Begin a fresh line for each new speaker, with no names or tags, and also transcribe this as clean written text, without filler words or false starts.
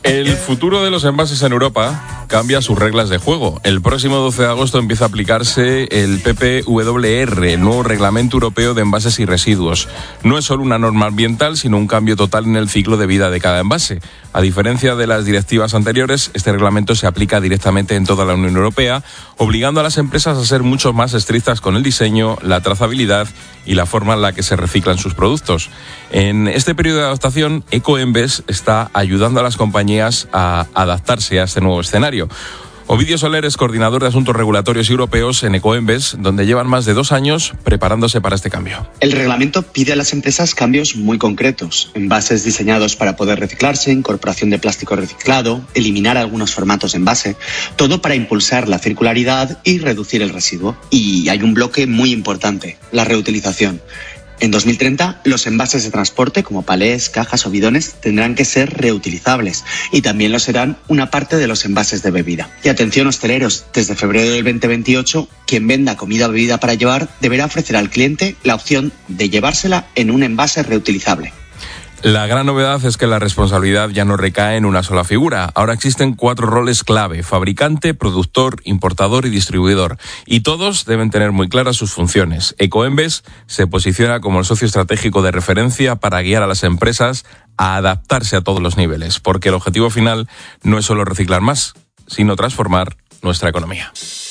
El futuro de los envases en Europa cambia sus reglas de juego. El próximo 12 de agosto empieza a aplicarse el PPWR, el nuevo Reglamento Europeo de Envases y Residuos. No es solo una norma ambiental, sino un cambio total en el ciclo de vida de cada envase. A diferencia de las directivas anteriores, este reglamento se aplica directamente en toda la Unión Europea, obligando a las empresas a ser mucho más estrictas con el diseño, la trazabilidad y la forma en la que se reciclan sus productos. En este periodo de adaptación, Ecoembes está ayudando a las compañías a adaptarse a este nuevo escenario. Ovidio Soler es coordinador de Asuntos Regulatorios Europeos en Ecoembes, donde llevan más de 2 años preparándose para este cambio.
El reglamento pide a las empresas cambios muy concretos: envases diseñados para poder reciclarse, incorporación de plástico reciclado, eliminar algunos formatos de envase, todo para impulsar la circularidad y reducir el residuo. Y hay un bloque muy importante: la reutilización. En 2030, los envases de transporte, como palés, cajas o bidones, tendrán que ser reutilizables, y también lo serán una parte de los envases de bebida. Y atención, hosteleros, desde febrero del 2028, quien venda comida o bebida para llevar deberá ofrecer al cliente la opción de llevársela en un envase reutilizable.
La gran novedad es que la responsabilidad ya no recae en una sola figura. Ahora existen 4 roles clave: fabricante, productor, importador y distribuidor. Y todos deben tener muy claras sus funciones. Ecoembes se posiciona como el socio estratégico de referencia para guiar a las empresas a adaptarse a todos los niveles, porque el objetivo final no es solo reciclar más, sino transformar nuestra economía.